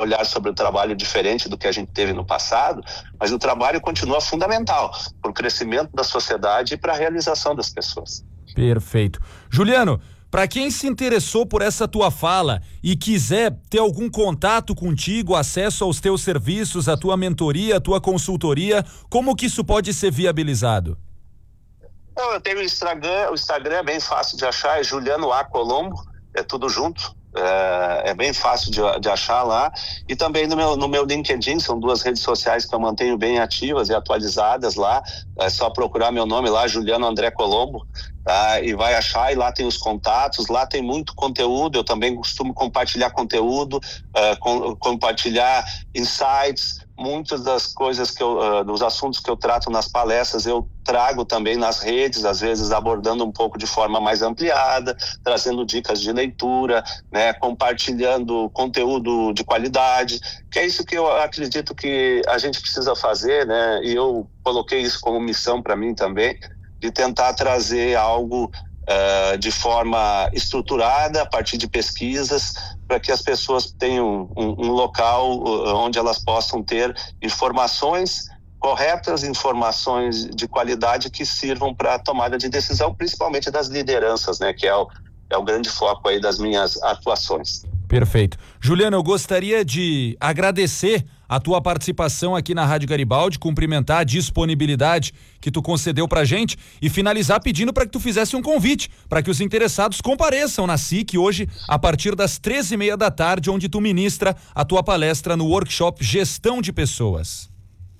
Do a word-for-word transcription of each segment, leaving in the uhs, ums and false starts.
olhar sobre o trabalho diferente do que a gente teve no passado, mas o trabalho continua fundamental para o crescimento da sociedade e para a realização das pessoas. Perfeito. Juliano, para quem se interessou por essa tua fala e quiser ter algum contato contigo, acesso aos teus serviços, a tua mentoria, a tua consultoria, como que isso pode ser viabilizado? Então, eu tenho o Instagram, o Instagram é bem fácil de achar, é Juliano A. Colombo, é tudo junto. É, é bem fácil de, de achar lá, e também no meu, no meu LinkedIn, são duas redes sociais que eu mantenho bem ativas e atualizadas lá, é só procurar meu nome lá, Juliano André Colombo, tá? E vai achar, e lá tem os contatos, lá tem muito conteúdo, eu também costumo compartilhar conteúdo, é, com, compartilhar insights, muitas das coisas que eu, uh, dos assuntos que eu trato nas palestras, eu trago também nas redes, às vezes abordando um pouco de forma mais ampliada, trazendo dicas de leitura, né, compartilhando conteúdo de qualidade, que é isso que eu acredito que a gente precisa fazer, né, e eu coloquei isso como missão para mim também, de tentar trazer algo Uh, de forma estruturada, a partir de pesquisas, para que as pessoas tenham um, um local uh, onde elas possam ter informações corretas, informações de qualidade que sirvam para a tomada de decisão, principalmente das lideranças, né, que é o, é o grande foco aí das minhas atuações. Perfeito. Juliano, eu gostaria de agradecer a tua participação aqui na Rádio Garibaldi, cumprimentar a disponibilidade que tu concedeu pra gente e finalizar pedindo para que tu fizesse um convite para que os interessados compareçam na S I C hoje a partir das treze e meia da tarde, onde tu ministra a tua palestra no workshop Gestão de Pessoas.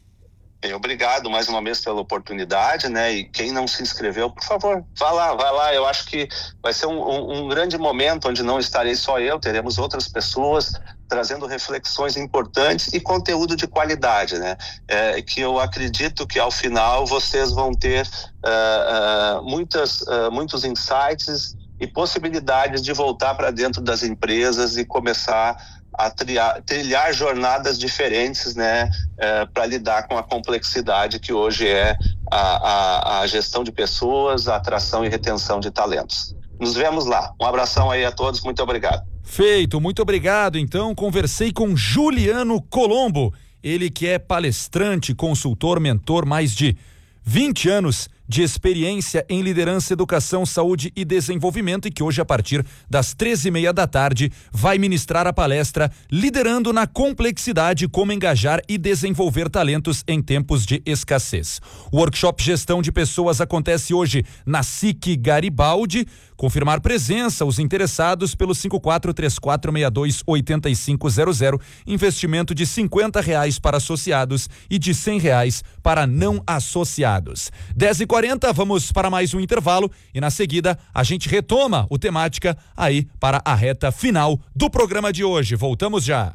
Obrigado mais uma vez pela oportunidade, né? E quem não se inscreveu, por favor, vá lá, vá lá. Eu acho que vai ser um, um, um grande momento onde não estarei só eu, teremos outras pessoas trazendo reflexões importantes e conteúdo de qualidade, né? É, que eu acredito que ao final vocês vão ter uh, uh, muitas, uh, muitos insights e possibilidades de voltar para dentro das empresas e começar a trilhar, trilhar jornadas diferentes, né, é, para lidar com a complexidade que hoje é a, a, a gestão de pessoas, a atração e retenção de talentos. Nos vemos lá. Um abração aí a todos, muito obrigado. Feito, muito obrigado. Então, conversei com Juliano Colombo, ele que é palestrante, consultor, mentor, mais de vinte anos de experiência em liderança, educação, saúde e desenvolvimento, e que hoje, a partir das treze e meia da tarde, vai ministrar a palestra Liderando na Complexidade, como engajar e desenvolver talentos em tempos de escassez. O workshop Gestão de Pessoas acontece hoje na S I C Garibaldi. Confirmar presença, os interessados pelo cinco quatro três quatro seis dois oito cinco zero zero, investimento de cinquenta reais para associados e de cem reais para não associados. dez e quarenta, vamos para mais um intervalo e na seguida a gente retoma o Temática aí para a reta final do programa de hoje. Voltamos já.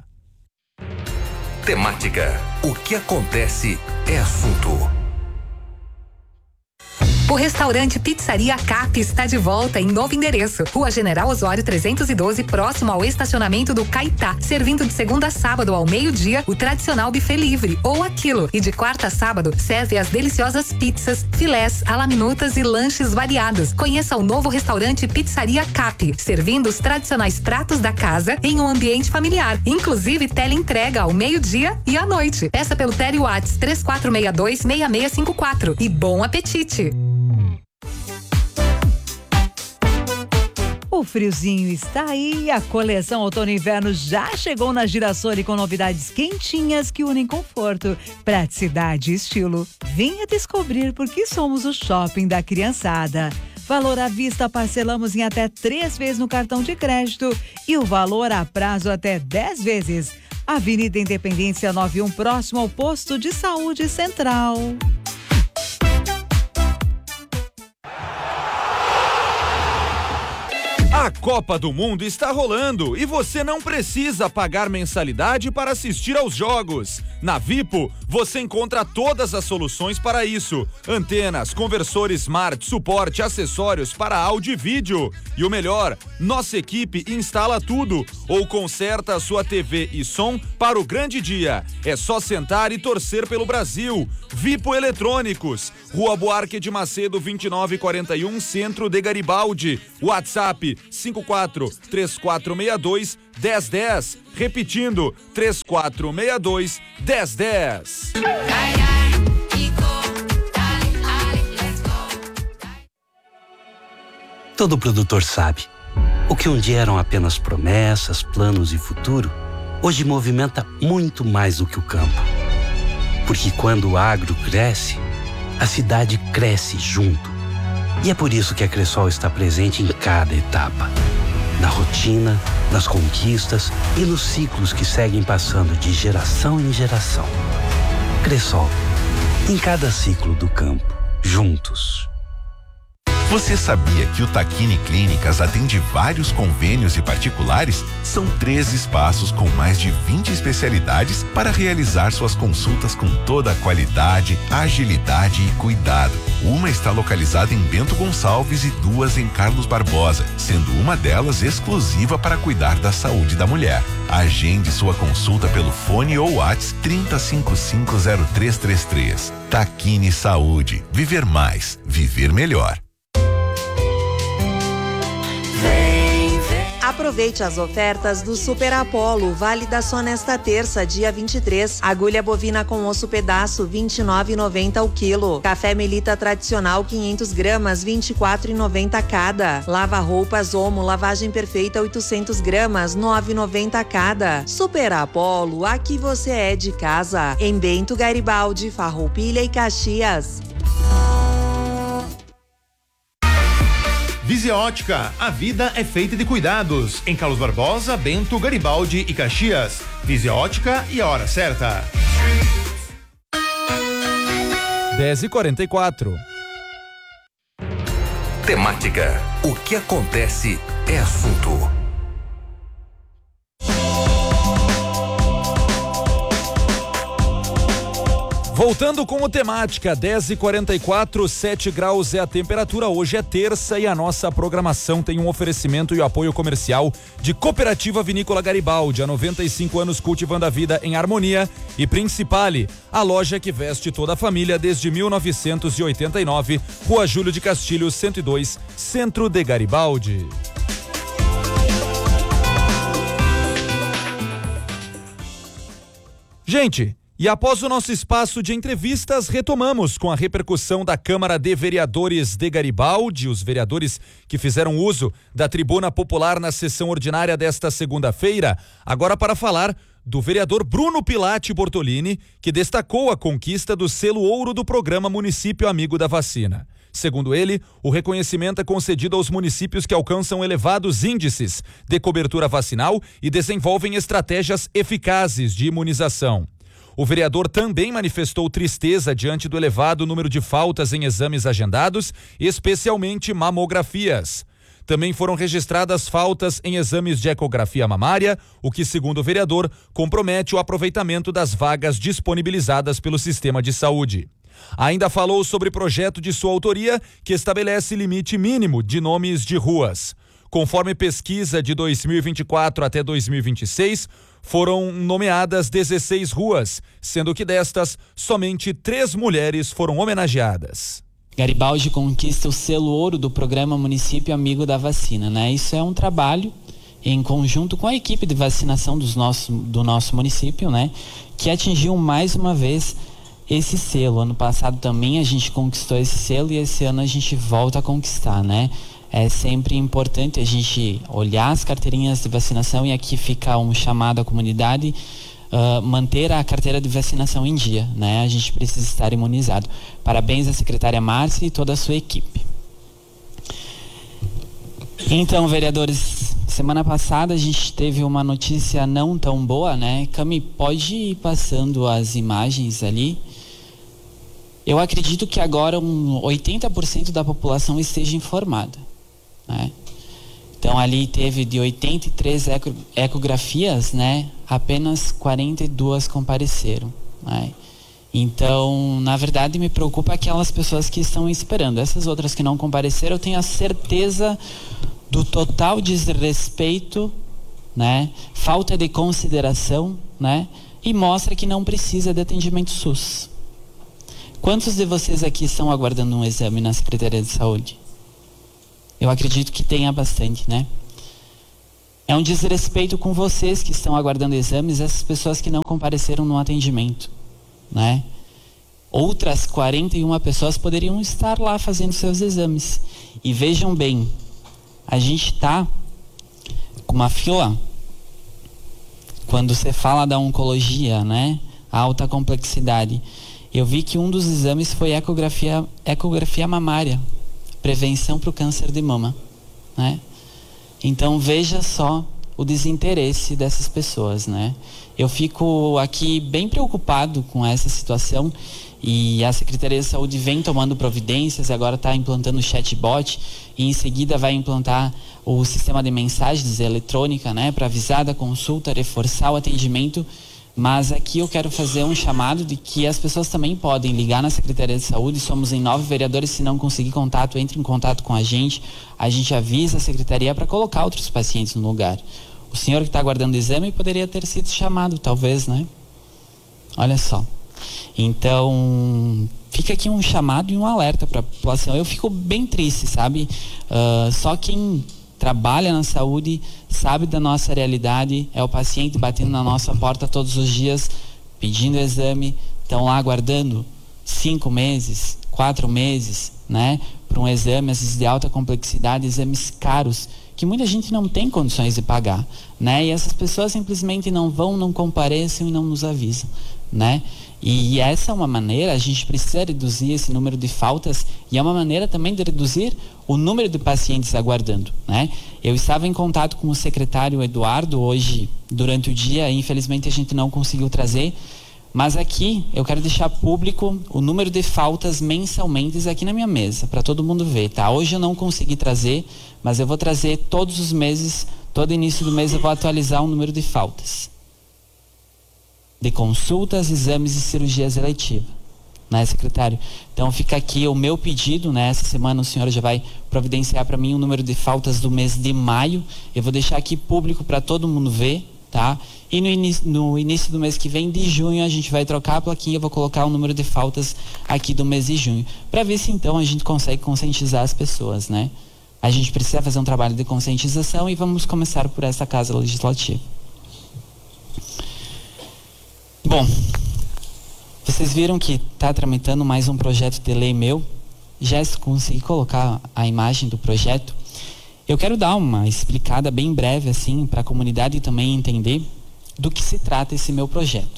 Temática. O que acontece é assunto. O restaurante Pizzaria Cap está de volta em novo endereço. Rua General Osório trezentos e doze, próximo ao estacionamento do Caetá. Servindo de segunda a sábado ao meio-dia, o tradicional buffet livre ou aquilo. E de quarta a sábado, serve as deliciosas pizzas, filés, alaminutas e lanches variados. Conheça o novo restaurante Pizzaria Cap, servindo os tradicionais pratos da casa em um ambiente familiar. Inclusive teleentrega ao meio-dia e à noite. Peça pelo Tele Whats três quatro seis dois, seis seis cinco quatro e bom apetite! O friozinho está aí e a coleção outono e inverno já chegou na Girassoli com novidades quentinhas que unem conforto, praticidade e estilo. Venha descobrir por que somos o shopping da criançada. Valor à vista parcelamos em até três vezes no cartão de crédito e o valor a prazo até dez vezes. Avenida Independência nove um, próximo ao Posto de Saúde Central. A Copa do Mundo está rolando e você não precisa pagar mensalidade para assistir aos jogos. Na Vipo, você encontra todas as soluções para isso. Antenas, conversores smart, suporte, acessórios para áudio e vídeo. E o melhor, nossa equipe instala tudo ou conserta a sua T V e som para o grande dia. É só sentar e torcer pelo Brasil. Vipo Eletrônicos, Rua Buarque de Macedo, vinte e nove quarenta e um, Centro de Garibaldi. WhatsApp cinco quatro três quatro seis dois dez dez. Repetindo, três quatro seis dois, dez dez. Todo produtor sabe, o que um dia eram apenas promessas, planos e futuro, hoje movimenta muito mais do que o campo. Porque quando o agro cresce, a cidade cresce junto. E é por isso que a Cressol está presente em cada etapa. Na rotina, nas conquistas e nos ciclos que seguem passando de geração em geração. Cressol, em cada ciclo do campo, juntos. Você sabia que o Taquini Clínicas atende vários convênios e particulares? São três espaços com mais de vinte especialidades para realizar suas consultas com toda a qualidade, agilidade e cuidado. Uma está localizada em Bento Gonçalves e duas em Carlos Barbosa, sendo uma delas exclusiva para cuidar da saúde da mulher. Agende sua consulta pelo fone ou WhatsApp trinta, cinquenta e cinco, zero três trinta e três. Taquini Saúde. Viver mais. Viver melhor. Aproveite as ofertas do Super Apollo, válida só nesta terça, dia vinte e três. Agulha bovina com osso pedaço, vinte e nove reais e noventa centavos o quilo. Café Melita tradicional, quinhentas gramas, vinte e quatro reais e noventa centavos cada. Lava roupas Omo, lavagem perfeita, oitocentas gramas, nove reais e noventa centavos cada. Super Apollo, aqui você é de casa. Em Bento, Garibaldi, Farroupilha e Caxias. Visia Ótica, a vida é feita de cuidados. Em Carlos Barbosa, Bento, Garibaldi e Caxias. Visia Ótica e a hora certa. dez e quarenta e quatro. Temática. O que acontece é assunto. Voltando com o temática, dez e quarenta e quatro, sete graus é a temperatura. Hoje é terça e a nossa programação tem um oferecimento e o apoio comercial de Cooperativa Vinícola Garibaldi, há noventa e cinco anos cultivando a vida em harmonia, e Principale, a loja que veste toda a família desde mil novecentos e oitenta e nove, Rua Júlio de Castilhos, cento e dois, Centro de Garibaldi. Gente, e após o nosso espaço de entrevistas, retomamos com a repercussão da Câmara de Vereadores de Garibaldi, os vereadores que fizeram uso da tribuna popular na sessão ordinária desta segunda-feira, agora para falar do vereador Bruno Pilati Bortolini, que destacou a conquista do selo ouro do programa Município Amigo da Vacina. Segundo ele, o reconhecimento é concedido aos municípios que alcançam elevados índices de cobertura vacinal e desenvolvem estratégias eficazes de imunização. O vereador também manifestou tristeza diante do elevado número de faltas em exames agendados, especialmente mamografias. Também foram registradas faltas em exames de ecografia mamária, o que, segundo o vereador, compromete o aproveitamento das vagas disponibilizadas pelo sistema de saúde. Ainda falou sobre projeto de sua autoria que estabelece limite mínimo de nomes de ruas. Conforme pesquisa de dois mil e vinte e quatro até dois mil e vinte e seis, foram nomeadas dezesseis ruas, sendo que destas, somente três mulheres foram homenageadas. Garibaldi conquista o selo ouro do programa Município Amigo da Vacina, né? Isso é um trabalho em conjunto com a equipe de vacinação dos nosso, do nosso município, né? Que atingiu mais uma vez esse selo. Ano passado também a gente conquistou esse selo e esse ano a gente volta a conquistar, né? É sempre importante a gente olhar as carteirinhas de vacinação, e aqui fica um chamado à comunidade, uh, manter a carteira de vacinação em dia, né? A gente precisa estar imunizado. Parabéns à secretária Márcia e toda a sua equipe. Então, vereadores, semana passada a gente teve uma notícia não tão boa, né? Cami, pode ir passando as imagens ali? Eu acredito que agora um oitenta por cento da população esteja informada, né? Então ali teve de oitenta e três eco, ecografias, né? Apenas quarenta e duas compareceram, né? Então, na verdade, me preocupa aquelas pessoas que estão esperando. Essas outras que não compareceram, eu tenho a certeza do total desrespeito, né? Falta de consideração, né? E mostra que não precisa de atendimento SUS. Quantos de vocês aqui estão aguardando um exame na Secretaria de Saúde? Eu acredito que tenha bastante, né? É um desrespeito com vocês que estão aguardando exames, essas pessoas que não compareceram no atendimento, né? Outras quarenta e uma pessoas poderiam estar lá fazendo seus exames. E vejam bem, a gente está com uma fila, quando você fala da oncologia, né? A alta complexidade. Eu vi que um dos exames foi ecografia, ecografia mamária, prevenção para o câncer de mama, né? Então veja só o desinteresse dessas pessoas, né? Eu fico aqui bem preocupado com essa situação e a Secretaria de Saúde vem tomando providências, agora está implantando o chatbot e em seguida vai implantar o sistema de mensagens eletrônica, né? Para avisar da consulta, reforçar o atendimento. Mas aqui eu quero fazer um chamado de que as pessoas também podem ligar na Secretaria de Saúde, somos em nove vereadores, se não conseguir contato, entre em contato com a gente, a gente avisa a Secretaria para colocar outros pacientes no lugar. O senhor que está aguardando o exame poderia ter sido chamado, talvez, né? Olha só. Então, fica aqui um chamado e um alerta para a população. Eu fico bem triste, sabe? Uh, só quem trabalha na saúde, sabe da nossa realidade, é o paciente batendo na nossa porta todos os dias, pedindo exame, estão lá aguardando cinco meses, quatro meses, né, para um exame, às vezes de alta complexidade, exames caros, que muita gente não tem condições de pagar, né, e essas pessoas simplesmente não vão, não comparecem e não nos avisam, né. E essa é uma maneira, a gente precisa reduzir esse número de faltas e é uma maneira também de reduzir o número de pacientes aguardando, né? Eu estava em contato com o secretário Eduardo hoje, durante o dia, e infelizmente a gente não conseguiu trazer, mas aqui eu quero deixar público o número de faltas mensalmente aqui na minha mesa, para todo mundo ver, tá? Hoje eu não consegui trazer, mas eu vou trazer todos os meses, todo início do mês eu vou atualizar o número de faltas. De consultas, exames e cirurgias eletivas, né, secretário? Então fica aqui o meu pedido, né? Essa semana o senhor já vai providenciar para mim o número de faltas do mês de maio. Eu vou deixar aqui público para todo mundo ver, tá? E no início, no início do mês que vem, de junho, a gente vai trocar a plaquinha. Eu vou colocar o número de faltas aqui do mês de junho, para ver se então a gente consegue conscientizar as pessoas, né? A gente precisa fazer um trabalho de conscientização e vamos começar por essa casa legislativa. Bom, vocês viram que está tramitando mais um projeto de lei meu. Já consegui colocar a imagem do projeto. Eu quero dar uma explicada bem breve assim para a comunidade também entender do que se trata esse meu projeto.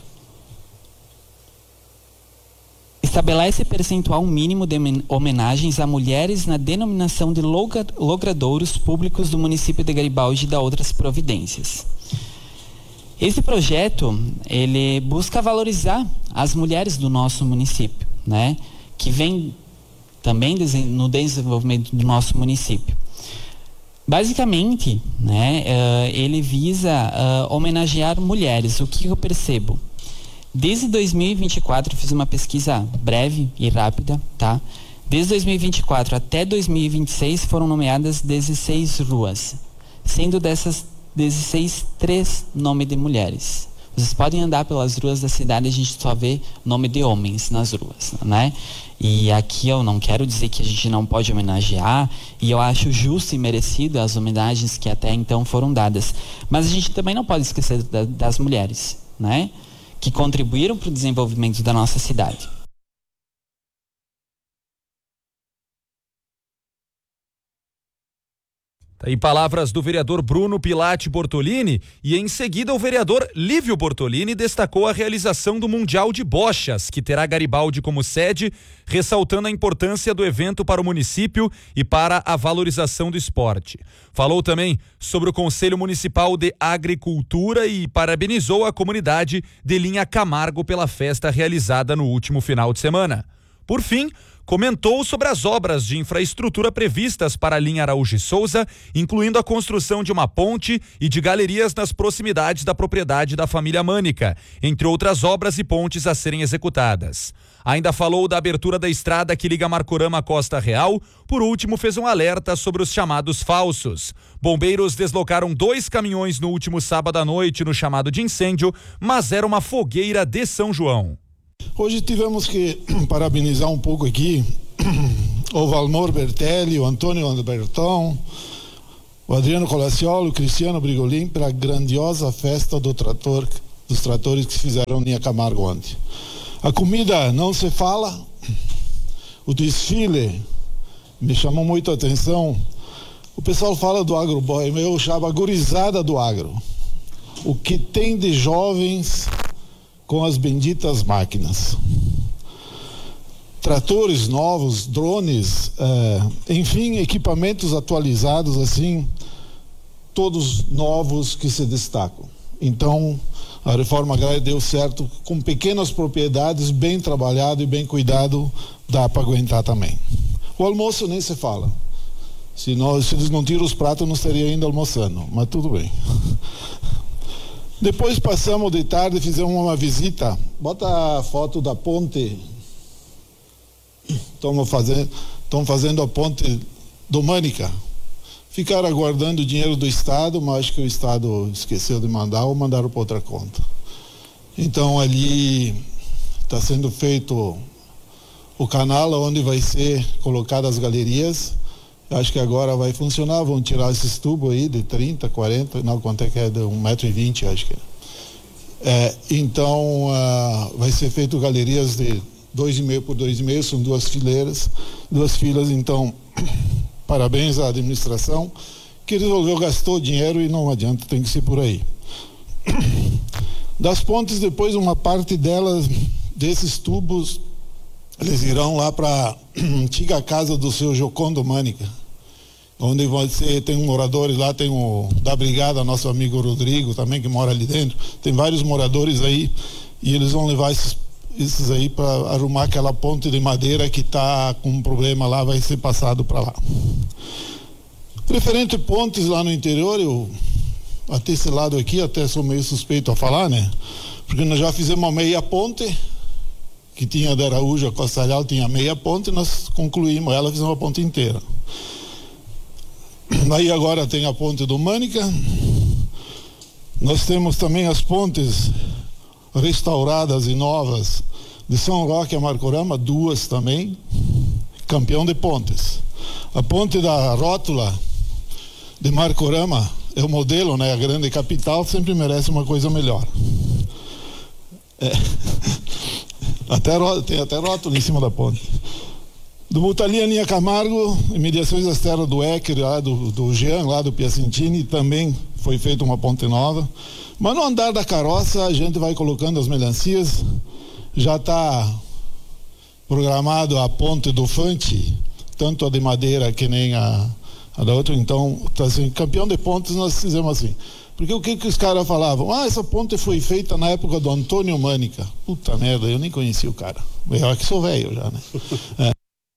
Estabelece percentual mínimo de homenagens a mulheres na denominação de logradouros públicos do município de Garibaldi e da outras providências. Esse projeto, ele busca valorizar as mulheres do nosso município, né? Que vem também no desenvolvimento do nosso município. Basicamente, né, uh, ele visa uh, homenagear mulheres. O que eu percebo? Desde dois mil e vinte e quatro, eu fiz uma pesquisa breve e rápida, tá? Desde dois mil e vinte e quatro até dois mil e vinte e seis foram nomeadas dezesseis ruas, sendo dessas dezesseis, três nomes de mulheres. Vocês podem andar pelas ruas da cidade e a gente só vê nome de homens nas ruas, né? E aqui eu não quero dizer que a gente não pode homenagear, e eu acho justo e merecido as homenagens que até então foram dadas. Mas a gente também não pode esquecer da, das mulheres, né? Que contribuíram para o desenvolvimento da nossa cidade. Em palavras do vereador Bruno Pilati Bortolini, e em seguida o vereador Lívio Bortolini destacou a realização do Mundial de Bochas, que terá Garibaldi como sede, ressaltando a importância do evento para o município e para a valorização do esporte. Falou também sobre o Conselho Municipal de Agricultura e parabenizou a comunidade de Linha Camargo pela festa realizada no último final de semana. Por fim, comentou sobre as obras de infraestrutura previstas para a linha Araújo e Souza, incluindo a construção de uma ponte e de galerias nas proximidades da propriedade da família Mânica, entre outras obras e pontes a serem executadas. Ainda falou da abertura da estrada que liga Marcorama à Costa Real. Por último, fez um alerta sobre os chamados falsos. Bombeiros deslocaram dois caminhões no último sábado à noite no chamado de incêndio, mas era uma fogueira de São João. Hoje tivemos que parabenizar um pouco aqui o Valmor Bertelli, o Antônio Alberton, o Adriano Colaciolo, o Cristiano Brigolin, pela grandiosa festa do trator, dos tratores que se fizeram em Camargo ontem. A comida não se fala, o desfile me chamou muito a atenção. O pessoal fala do agroboy, eu chamo a gurizada do agro. O que tem de jovens com as benditas máquinas. Tratores novos, drones, é, enfim, equipamentos atualizados, assim, todos novos que se destacam. Então, a reforma agrária deu certo, com pequenas propriedades, bem trabalhado e bem cuidado, dá para aguentar também. O almoço nem se fala. Se, nós, se eles não tiram os pratos, não estaria ainda almoçando, mas tudo bem. Depois passamos de tarde, fizemos uma visita. Bota a foto da ponte. Estamos fazendo, estão fazendo a ponte do Mânica. Ficaram aguardando o dinheiro do Estado, mas acho que o Estado esqueceu de mandar ou mandaram para outra conta. Então ali está sendo feito o canal onde vai ser colocadas as galerias. Acho que agora vai funcionar, vão tirar esses tubos aí de trinta, quarenta, não, quanto é que é? De um metro e vinte, acho que é. É, então uh, vai ser feito galerias de dois e meio por dois e meio, são duas fileiras, duas filas, então parabéns à administração que resolveu, gastou dinheiro e não adianta, tem que ser por aí. Das pontes, depois uma parte delas, desses tubos, eles irão lá para a antiga casa do seu Jocondo Mânica, onde você tem um moradores lá, tem o da brigada, nosso amigo Rodrigo também, que mora ali dentro, tem vários moradores aí, e eles vão levar esses esses aí para arrumar aquela ponte de madeira que está com um problema lá, vai ser passado para lá. Referente a pontes lá no interior, eu até esse lado aqui até sou meio suspeito a falar, né? Porque nós já fizemos uma meia ponte, que tinha da Araújo a Costalhal, tinha meia ponte, nós concluímos ela, fizemos uma ponte inteira. Aí agora tem a ponte do Mânica. Nós temos também as pontes restauradas e novas de São Roque a Marcorama, duas também, campeão de pontes. A ponte da Rótula de Marcorama é o modelo, né? A grande capital sempre merece uma coisa melhor. É. Até, tem até rótula em cima da ponte. Do Mutalia Linha Camargo, imediações das terras do Équer, lá do, do Jean, lá do Piacentini, também foi feita uma ponte nova. Mas no andar da carroça a gente vai colocando as melancias. Já está programado a ponte do Fante, tanto a de madeira que nem a, a da outra. Então, tá assim, campeão de pontes nós fizemos assim. Porque o que, que os caras falavam? Ah, essa ponte foi feita na época do Antônio Mânica. Puta merda, eu nem conheci o cara. Eu é que sou velho já, né? É.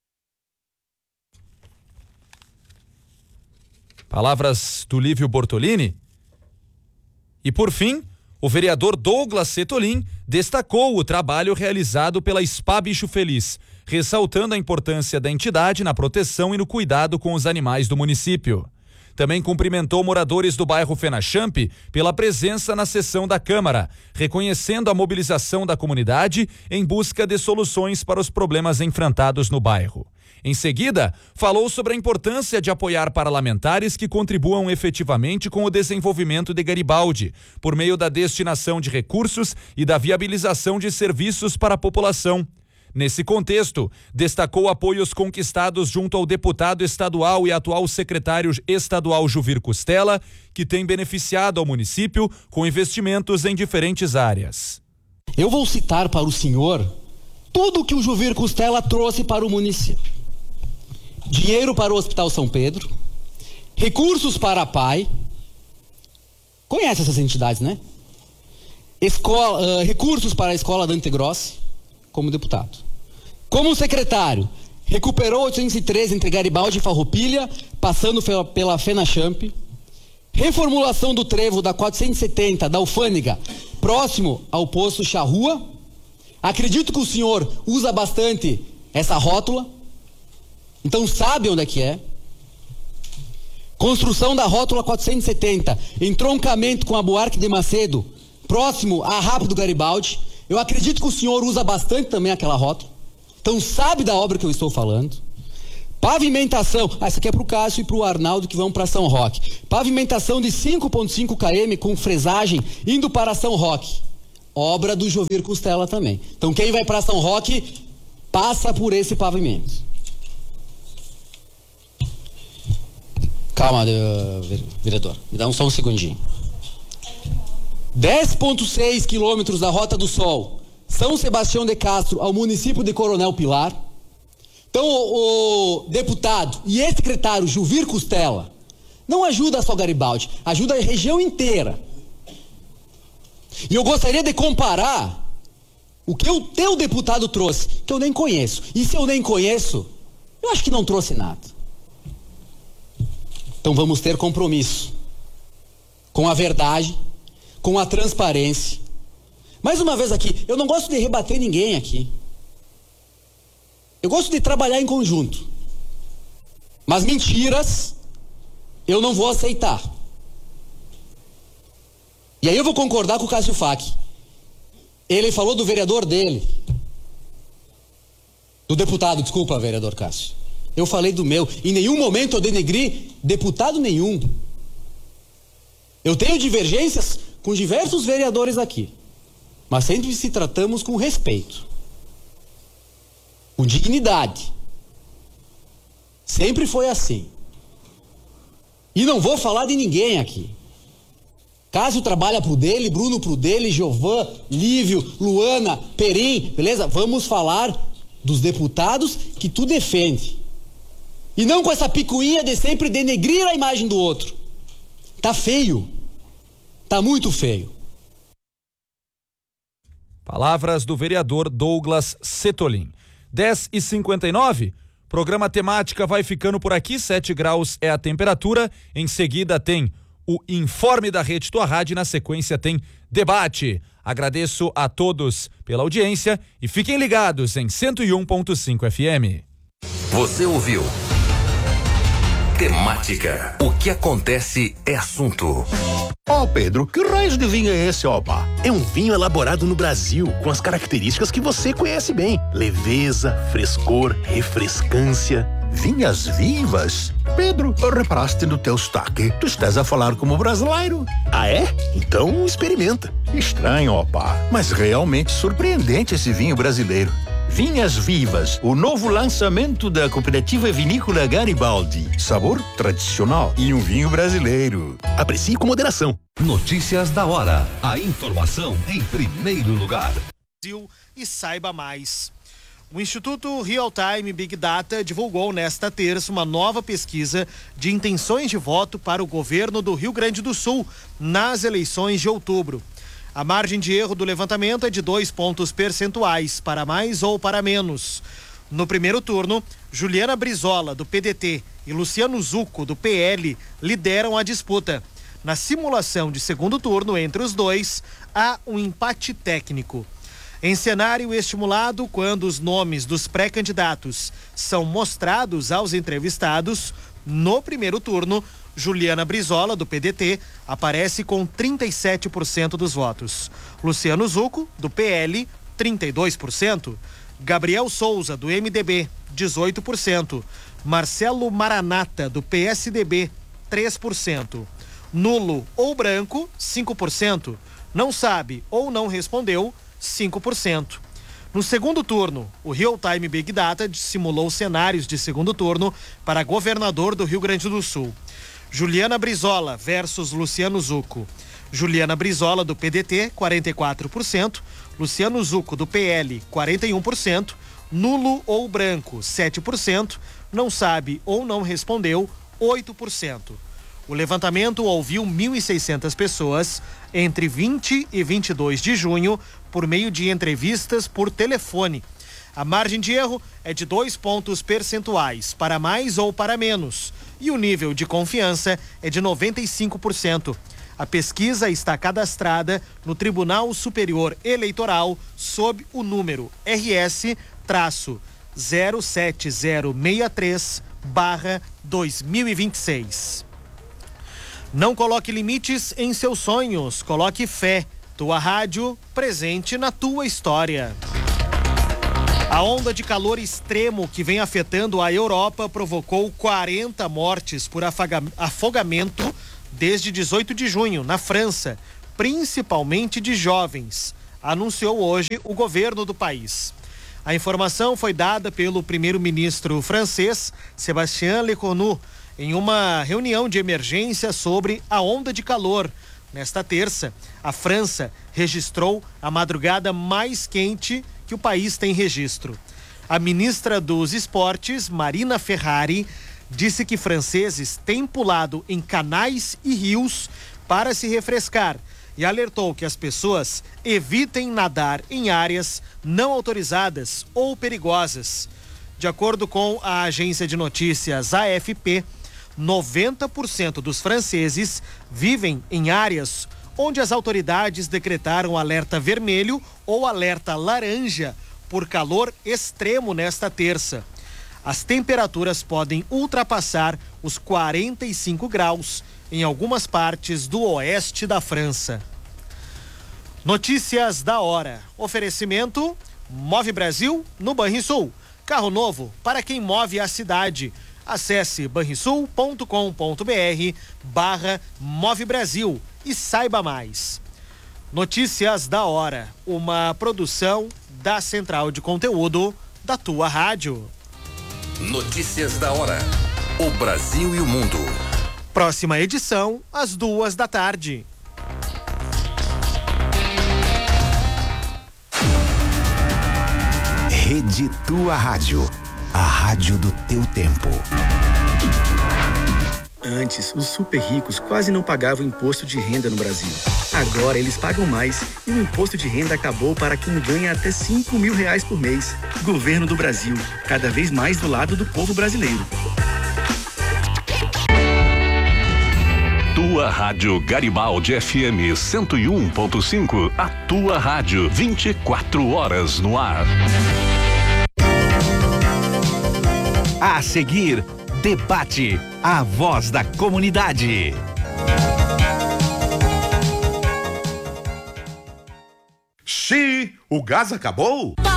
Palavras do Lívio Bortolini. E por fim, o vereador Douglas Setolin destacou o trabalho realizado pela S P A Bicho Feliz, ressaltando a importância da entidade na proteção e no cuidado com os animais do município. Também cumprimentou moradores do bairro Fenachamp pela presença na sessão da Câmara, reconhecendo a mobilização da comunidade em busca de soluções para os problemas enfrentados no bairro. Em seguida, falou sobre a importância de apoiar parlamentares que contribuam efetivamente com o desenvolvimento de Garibaldi, por meio da destinação de recursos e da viabilização de serviços para a população. Nesse contexto, destacou apoios conquistados junto ao deputado estadual e atual secretário estadual Juvir Costela, que tem beneficiado ao município com investimentos em diferentes áreas. Eu vou citar para o senhor tudo que o Juvir Costela trouxe para o município. Dinheiro para o Hospital São Pedro, recursos para a P A I, conhece essas entidades, né? Escola, uh, recursos para a Escola Dante Grossi, como deputado. Como secretário, recuperou oitocentos e treze entre Garibaldi e Farroupilha, passando pela, pela Fenachamp. Reformulação do trevo da quatrocentos e setenta da Alfândega, próximo ao posto Charrua. Acredito que o senhor usa bastante essa rótula, então sabe onde é que é. Construção da rótula quatrocentos e setenta, entroncamento com a Buarque de Macedo, próximo a Rápido Garibaldi. Eu acredito que o senhor usa bastante também aquela rótula, então sabe da obra que eu estou falando. Pavimentação, ah, essa aqui é pro Cássio e pro Arnaldo que vão para São Roque. Pavimentação de cinco vírgula cinco quilômetros com fresagem indo para São Roque. Obra do Jovir Costela também. Então quem vai para São Roque passa por esse pavimento. Calma, vereador, me dá um só um segundinho. dez vírgula seis quilômetros da Rota do Sol, São Sebastião de Castro ao município de Coronel Pilar. Então o, o deputado e ex-secretário Jovir Costela não ajuda só Garibaldi, ajuda a região inteira. E eu gostaria de comparar o que o teu deputado trouxe, que eu nem conheço. E se eu nem conheço, eu acho que não trouxe nada. Então vamos ter compromisso com a verdade, com a transparência. Mais uma vez aqui, eu não gosto de rebater ninguém aqui. Eu gosto de trabalhar em conjunto. Mas mentiras eu não vou aceitar. E aí eu vou concordar com o Cássio Facchi. Ele falou do vereador dele. Do deputado, desculpa, vereador Cássio. Eu falei do meu. Em nenhum momento eu denegri deputado nenhum. Eu tenho divergências com diversos vereadores aqui. Mas sempre se tratamos com respeito. Com dignidade. Sempre foi assim. E não vou falar de ninguém aqui. Cássio trabalha pro dele, Bruno pro dele, Giovan, Lívio, Luana, Perim, beleza? Vamos falar dos deputados que tu defende. E não com essa picuinha de sempre denegrir a imagem do outro. Tá feio. Tá muito feio. Palavras do vereador Douglas Setolin. dez e cinquenta e nove, programa Temática vai ficando por aqui, sete graus é a temperatura. Em seguida tem o informe da Rede Tua Rádio, na sequência tem debate. Agradeço a todos pela audiência e fiquem ligados em cento e um ponto cinco F M. Você ouviu Temática. O que acontece é assunto. Ó, oh, Pedro, que raios de vinho é esse, opa? É um vinho elaborado no Brasil, com as características que você conhece bem. Leveza, frescor, refrescância. Vinhas vivas? Pedro, reparaste no teu sotaque. Tu estás a falar como brasileiro. Ah, é? Então experimenta. Estranho, opa, mas realmente surpreendente esse vinho brasileiro. Vinhas Vivas, o novo lançamento da Cooperativa Vinícola Garibaldi. Sabor tradicional e um vinho brasileiro. Aprecie com moderação. Notícias da hora. A informação em primeiro lugar. E saiba mais. O Instituto Real Time Big Data divulgou nesta terça uma nova pesquisa de intenções de voto para o governo do Rio Grande do Sul nas eleições de outubro. A margem de erro do levantamento é de dois pontos percentuais, para mais ou para menos. No primeiro turno, Juliana Brizola, do P D T, e Luciano Zucco, do P L, lideram a disputa. Na simulação de segundo turno entre os dois, há um empate técnico. Em cenário estimulado, quando os nomes dos pré-candidatos são mostrados aos entrevistados, no primeiro turno, Juliana Brizola, do P D T, aparece com trinta e sete por cento dos votos. Luciano Zucco, do P L, trinta e dois por cento. Gabriel Souza, do M D B, dezoito por cento. Marcelo Maranata, do P S D B, três por cento. Nulo ou branco, cinco por cento. Não sabe ou não respondeu, cinco por cento. No segundo turno, o Real Time Big Data simulou cenários de segundo turno para governador do Rio Grande do Sul. Juliana Brizola versus Luciano Zucco. Juliana Brizola, do P D T, quarenta e quatro por cento. Luciano Zucco, do P L, quarenta e um por cento. Nulo ou branco, sete por cento. Não sabe ou não respondeu, oito por cento. O levantamento ouviu mil e seiscentas pessoas entre vinte e vinte e dois de junho por meio de entrevistas por telefone. A margem de erro é de dois pontos percentuais, para mais ou para menos. E o nível de confiança é de noventa e cinco por cento. A pesquisa está cadastrada no Tribunal Superior Eleitoral sob o número R S zero sete zero seis três barra dois mil e vinte e seis. Não coloque limites em seus sonhos, coloque fé. Tua rádio, presente na tua história. A onda de calor extremo que vem afetando a Europa provocou quarenta mortes por afogamento desde dezoito de junho, na França, principalmente de jovens, anunciou hoje o governo do país. A informação foi dada pelo primeiro-ministro francês, Sébastien Lecornu, em uma reunião de emergência sobre a onda de calor. Nesta terça, a França registrou a madrugada mais quente que o país tem registro. A ministra dos Esportes, Marina Ferrari, disse que franceses têm pulado em canais e rios para se refrescar e alertou que as pessoas evitem nadar em áreas não autorizadas ou perigosas. De acordo com a agência de notícias A F P, noventa por cento dos franceses vivem em áreas onde as autoridades decretaram alerta vermelho ou alerta laranja por calor extremo nesta terça. As temperaturas podem ultrapassar os quarenta e cinco graus em algumas partes do oeste da França. Notícias da hora. Oferecimento Move Brasil no Banrisul. Carro novo para quem move a cidade. Acesse banrisul ponto com ponto br barra Move Brasil e saiba mais. Notícias da hora. Uma produção da Central de Conteúdo da tua rádio. Notícias da hora. O Brasil e o mundo. Próxima edição, às duas da tarde. Rede Tua Rádio. A rádio do teu tempo. Antes, os super ricos quase não pagavam imposto de renda no Brasil. Agora eles pagam mais e o imposto de renda acabou para quem ganha até cinco mil reais por mês. Governo do Brasil, cada vez mais do lado do povo brasileiro. Tua Rádio Garibaldi F M cento e um ponto cinco. A tua rádio, vinte e quatro horas no ar. A seguir, debate, a voz da comunidade. Xiii, o gás acabou?